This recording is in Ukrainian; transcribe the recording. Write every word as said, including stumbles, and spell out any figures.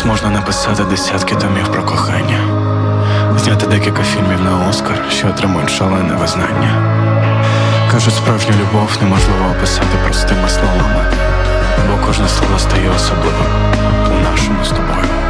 Зараз можна написати десятки томів про кохання, зняти декілька фільмів на Оскар, що отримують шалене визнання. Кажуть, справжню любов неможливо описати простими словами, бо кожне слово стає особливим